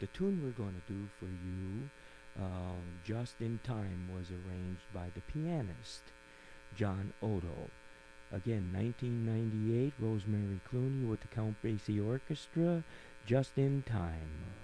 the tune we're going to do for you, Just in Time, was arranged by the pianist, John Odo. Again, 1998, Rosemary Clooney with the Count Basie Orchestra, Just in Time.